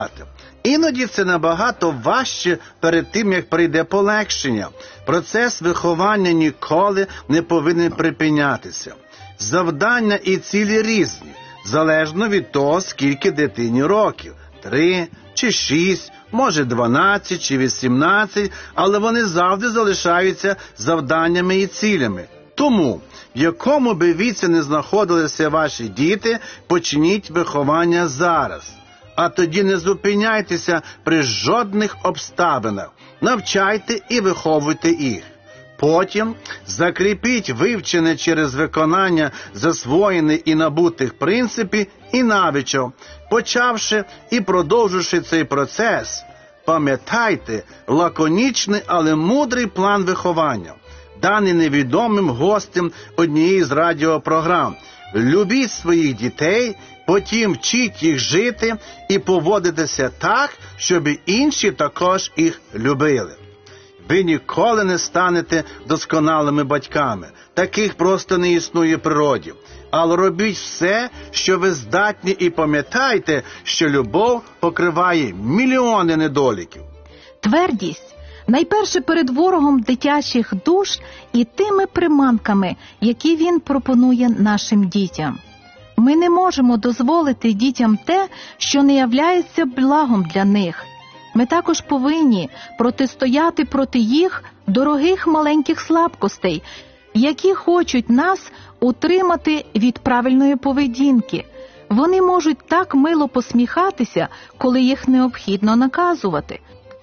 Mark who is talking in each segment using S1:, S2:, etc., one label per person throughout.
S1: Іноді це набагато важче перед тим, як прийде полегшення. Процес виховання ніколи не повинен припинятися. Завдання і цілі різні, залежно від того, скільки дитині років. 3 чи 6, може 12 чи 18, але вони завжди залишаються завданнями і цілями. Тому, в якому би віці не знаходилися ваші діти, почніть виховання зараз. А тоді не зупиняйтеся при жодних обставинах. Навчайте і виховуйте їх. Потім закріпіть вивчене через виконання засвоєних і набутих принципів і навичок. Почавши і продовживши цей процес, пам'ятайте лаконічний, але мудрий план виховання, даний невідомим гостем однієї з радіопрограм. Любіть своїх дітей, потім вчіть їх жити і поводитися так, щоб інші також їх любили. Ви ніколи не станете досконалими батьками. Таких просто не існує в природі. Але робіть все, що ви здатні, і пам'ятайте, що любов покриває мільйони недоліків.
S2: Твердість найперше перед ворогом дитячих душ і тими приманками, які він пропонує нашим дітям. Ми не можемо дозволити дітям те, що не являється благом для них. Ми також повинні протистояти проти їх дорогих маленьких слабкостей, які хочуть нас утримати від правильної поведінки. Вони можуть так мило посміхатися, коли їх необхідно наказувати.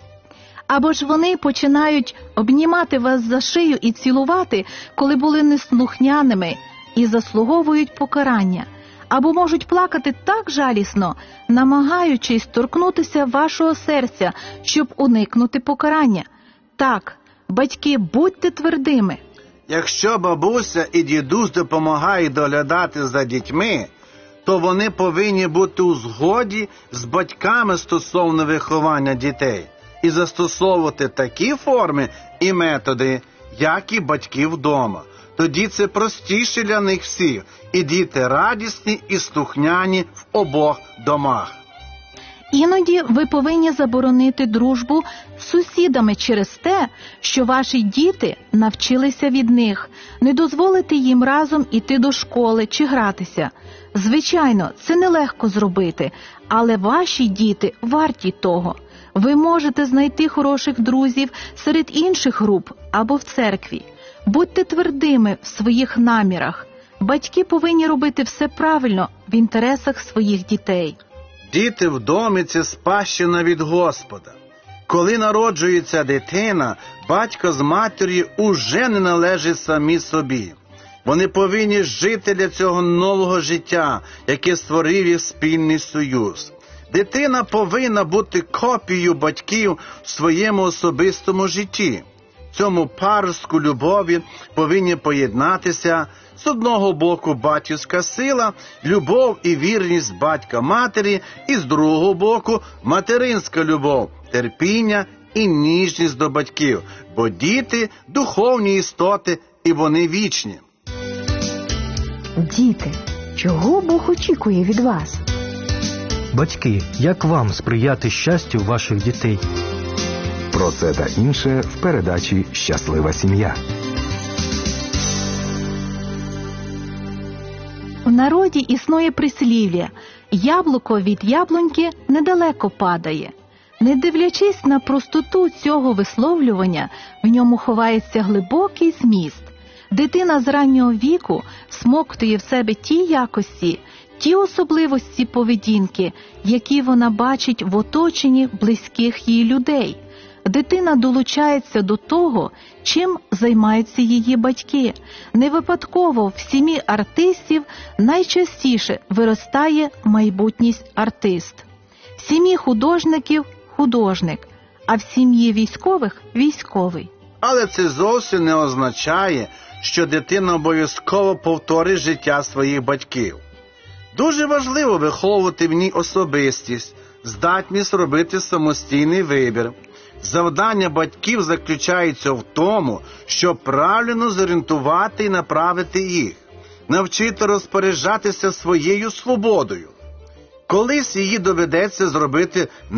S2: Або ж вони починають обнімати вас за шию і цілувати, коли були неслухняними і заслуговують покарання. Або можуть плакати так жалісно, намагаючись торкнутися вашого серця, щоб уникнути покарання. Так, батьки, будьте твердими.
S1: Якщо бабуся і дідусь допомагають доглядати за дітьми, то вони повинні бути у згоді з батьками стосовно виховання дітей і застосовувати такі форми і методи, як і батьків вдома. Тоді це простіше для них всіх, і діти радісні і слухняні в обох домах.
S2: Іноді ви повинні заборонити дружбу з сусідами через те, що ваші діти навчилися від них, не дозволити їм разом іти до школи чи гратися. Звичайно, це нелегко зробити, але ваші діти варті того. Ви можете знайти хороших друзів серед інших груп або в церкві. Будьте твердими в своїх намірах. Батьки повинні робити все правильно в інтересах своїх дітей.
S1: Діти в домі – це спадщина від Господа. Коли народжується дитина, батько з матір'ю уже не належать самі собі. Вони повинні жити для цього нового життя, яке створив їх спільний союз. Дитина повинна бути копією батьків в своєму особистому житті. В цьому паростку любові повинні поєднатися з одного боку батьківська сила, любов і вірність батька-матері, і з другого боку материнська любов, терпіння і ніжність до батьків, бо діти – духовні істоти і вони вічні.
S3: Діти, чого Бог очікує від вас?
S4: Батьки, як вам сприяти щастю ваших дітей?
S5: Про це та інше в передачі «Щаслива сім'я».
S2: В народі існує прислів'я «Яблуко від яблуньки недалеко падає». Не дивлячись на простоту цього висловлювання, в ньому ховається глибокий зміст. Дитина з раннього віку всмоктує в себе ті якості, ті особливості поведінки, які вона бачить в оточенні близьких їй людей. Дитина долучається до того, чим займаються її батьки. Не випадково в сім'ї артистів найчастіше виростає майбутній артист. В сім'ї художників – художник, а в сім'ї військових – військовий.
S1: Але це зовсім не означає, що дитина обов'язково повторить життя своїх батьків. Дуже важливо виховувати в ній особистість, здатність робити самостійний вибір. Завдання батьків заключається в тому, щоб правильно зорієнтувати і направити їх, навчити розпоряджатися своєю свободою. Колись її доведеться зробити